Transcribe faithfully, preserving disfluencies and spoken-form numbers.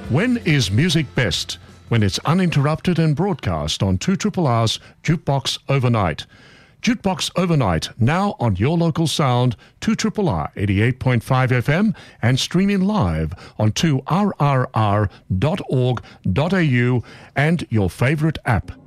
When is music best? When it's uninterrupted and broadcast on two R R's Jukebox Overnight. Jukebox Overnight, now on your local sound, two R R eighty-eight point five F M and streaming live on two R R R dot org dot A U and your favourite app.